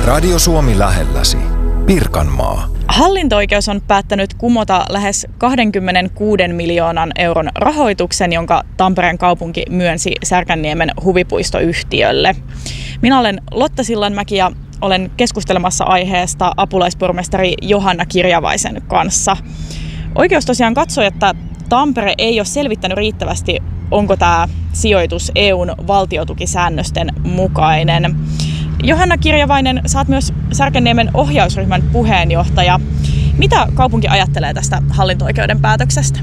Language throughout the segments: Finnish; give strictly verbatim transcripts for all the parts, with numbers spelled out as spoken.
Radio Suomi lähelläsi. Pirkanmaa. Hallinto-oikeus on päättänyt kumota lähes kaksikymmentäkuusi miljoonan euron rahoituksen, jonka Tampereen kaupunki myönsi Särkänniemen huvipuistoyhtiölle. Minä olen Lotta Sillanmäki ja olen keskustelemassa aiheesta apulaispormestari Johanna Kirjavaisen kanssa. Oikeus tosiaan katsoi, että Tampere ei ole selvittänyt riittävästi, onko tämä sijoitus E U:n valtiotukisäännösten mukainen. Johanna Kirjavainen, sä oot myös Särkänniemen ohjausryhmän puheenjohtaja. Mitä kaupunki ajattelee tästä hallinto-oikeuden päätöksestä?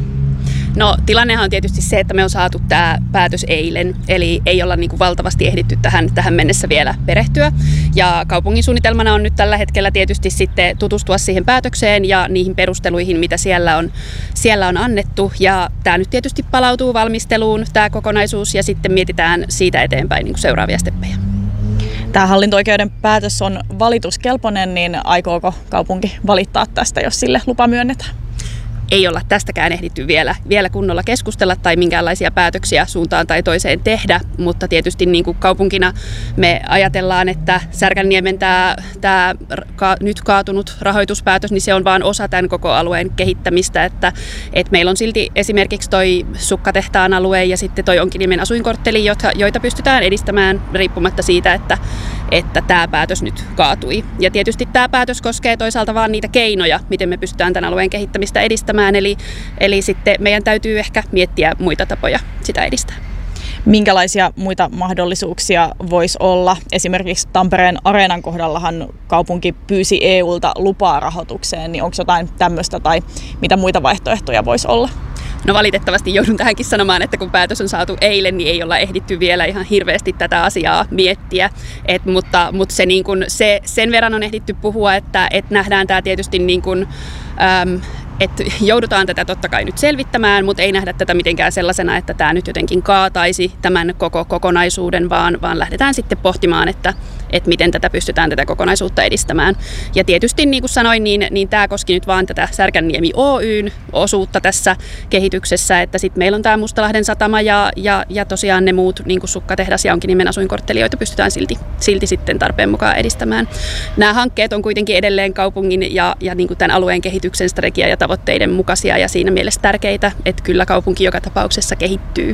No tilannehan on tietysti se, että me on saatu tämä päätös eilen, eli ei olla niin kuin valtavasti ehditty tähän, tähän mennessä vielä perehtyä. Ja kaupungin suunnitelmana on nyt tällä hetkellä tietysti sitten tutustua siihen päätökseen ja niihin perusteluihin, mitä siellä on, siellä on annettu. Ja tämä nyt tietysti palautuu valmisteluun, tämä kokonaisuus, ja sitten mietitään siitä eteenpäin niin kuin seuraavia steppejä. Tämä hallinto-oikeuden päätös on valituskelpoinen, niin aikooko kaupunki valittaa tästä, jos sille lupa myönnetään? Ei olla tästäkään ehditty vielä, vielä kunnolla keskustella tai minkäänlaisia päätöksiä suuntaan tai toiseen tehdä, mutta tietysti niin kuin kaupunkina me ajatellaan, että Särkänniemen tämä, tämä ka, nyt kaatunut rahoituspäätös, niin se on vain osa tämän koko alueen kehittämistä, että, että meillä on silti esimerkiksi toi Sukkatehtaan alue ja sitten toi Onkiniemen asuinkortteli, joita, joita pystytään edistämään riippumatta siitä, että, että tämä päätös nyt kaatui. Ja tietysti tämä päätös koskee toisaalta vaan niitä keinoja, miten me pystytään tämän alueen kehittämistä edistämään. Eli, eli sitten meidän täytyy ehkä miettiä muita tapoja sitä edistää. Minkälaisia muita mahdollisuuksia voisi olla? Esimerkiksi Tampereen Areenan kohdallahan kaupunki pyysi E U:lta lupaa rahoitukseen, niin onko jotain tämmöistä tai mitä muita vaihtoehtoja voisi olla? No valitettavasti joudun tähänkin sanomaan, että kun päätös on saatu eilen, niin ei olla ehditty vielä ihan hirveästi tätä asiaa miettiä. Et, mutta mutta se, niin kun, se, sen verran on ehditty puhua, että et nähdään tämä tietysti niin kun, äm, että joudutaan tätä totta kai nyt selvittämään, mutta ei nähdä tätä mitenkään sellaisena, että tämä nyt jotenkin kaataisi tämän koko kokonaisuuden, vaan, vaan lähdetään sitten pohtimaan, että, että miten tätä pystytään tätä kokonaisuutta edistämään. Ja tietysti niin kuin sanoin, niin, niin tämä koski nyt vaan tätä Särkänniemi Oy:n osuutta tässä kehityksessä, että sitten meillä on tämä Mustalahden satama ja, ja, ja tosiaan ne muut, niin kuin Sukkatehdas ja Onkiniemen asuinkortteli, joita pystytään silti, silti sitten tarpeen mukaan edistämään. Nämä hankkeet on kuitenkin edelleen kaupungin ja, ja niin kuin tämän alueen kehityksen strategia ja tavoitteiden mukaisia ja siinä mielessä tärkeitä, että kyllä kaupunki joka tapauksessa kehittyy.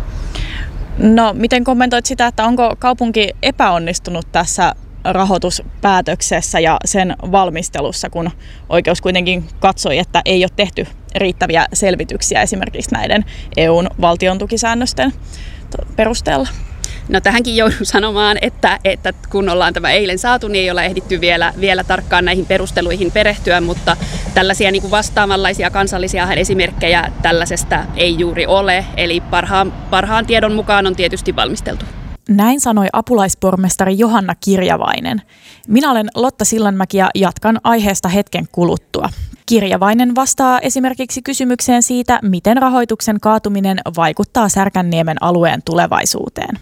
No, miten kommentoit sitä, että onko kaupunki epäonnistunut tässä rahoituspäätöksessä ja sen valmistelussa, kun oikeus kuitenkin katsoi, että ei ole tehty riittäviä selvityksiä esimerkiksi näiden E U:n valtiontukisäännösten perusteella? No tähänkin joudun sanomaan, että, että kun ollaan tämä eilen saatu, niin ei olla ehditty vielä, vielä tarkkaan näihin perusteluihin perehtyä, mutta tällaisia niin kuin vastaavanlaisia kansallisia esimerkkejä tällaisesta ei juuri ole, eli parhaan, parhaan tiedon mukaan on tietysti valmisteltu. Näin sanoi apulaispormestari Johanna Kirjavainen. Minä olen Lotta Sillanmäki ja jatkan aiheesta hetken kuluttua. Kirjavainen vastaa esimerkiksi kysymykseen siitä, miten rahoituksen kaatuminen vaikuttaa Särkänniemen alueen tulevaisuuteen.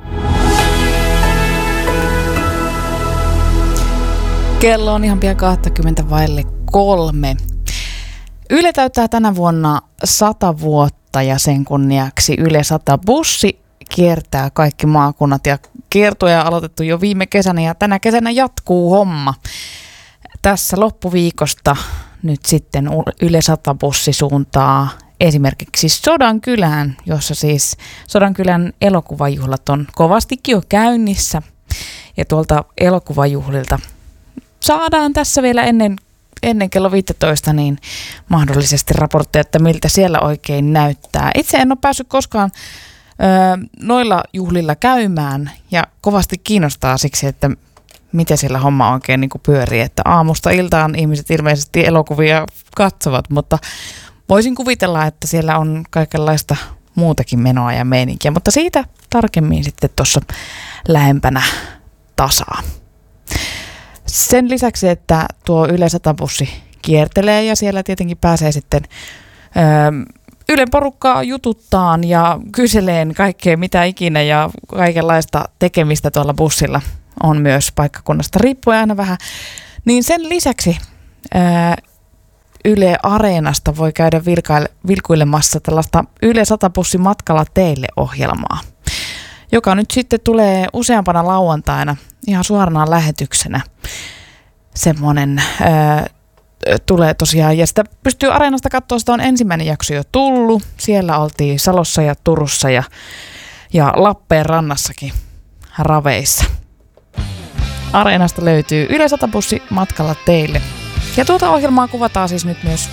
Kello on ihan pian kaksikymmentä vaille kolme. Yle täyttää tänä vuonna sata vuotta ja sen kunniaksi Yle sata bussi kiertää kaikki maakunnat ja kiertoja on aloitettu jo viime kesänä ja tänä kesänä jatkuu homma. Tässä loppuviikosta nyt sitten Yle sata bussi suuntaa esimerkiksi Sodankylään, jossa siis Sodankylän elokuvajuhlat on kovastikin jo käynnissä ja tuolta elokuvajuhlilta saadaan tässä vielä ennen, ennen kello viisitoista niin mahdollisesti raportteja, että miltä siellä oikein näyttää. Itse en ole päässyt koskaan ö, noilla juhlilla käymään ja kovasti kiinnostaa siksi, että miten siellä homma oikein niin kuin pyörii. Että aamusta iltaan ihmiset ilmeisesti elokuvia katsovat, mutta voisin kuvitella, että siellä on kaikenlaista muutakin menoa ja meininkiä, mutta siitä tarkemmin sitten tuossa lähempänä tasaa. Sen lisäksi, että tuo Yle sata bussi kiertelee ja siellä tietenkin pääsee sitten ö, Ylen porukkaa jututtaan ja kyseleen kaikkea mitä ikinä ja kaikenlaista tekemistä tuolla bussilla on myös paikkakunnasta riippuen aina vähän. Niin sen lisäksi ö, Yle Areenasta voi käydä vilkaile, vilkuilemassa tällaista Yle sata bussi matkalla teille -ohjelmaa, joka nyt sitten tulee useampana lauantaina ihan suorana lähetyksenä. Semmoinen ää, tulee tosiaan, ja sitä pystyy Areenasta katsoa, sitä on ensimmäinen jakso jo tullut. Siellä oltiin Salossa ja Turussa ja, ja Lappeenrannassakin raveissa. Areenasta löytyy Yle Sata-bussi matkalla teille. Ja tuota ohjelmaa kuvataan siis nyt myös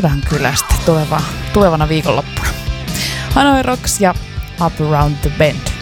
Sodankylästä tuleva, tulevana viikonloppuna. Hanoi Rocks ja Up Around the Bend.